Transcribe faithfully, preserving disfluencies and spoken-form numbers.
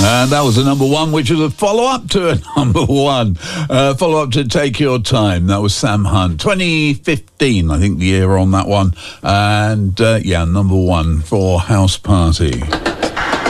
And that was a number one, which was a follow-up to a number one. Uh, follow-up to Take Your Time. That was Sam Hunt. twenty fifteen, I think, the year on that one. And, uh, yeah, number one for House Party.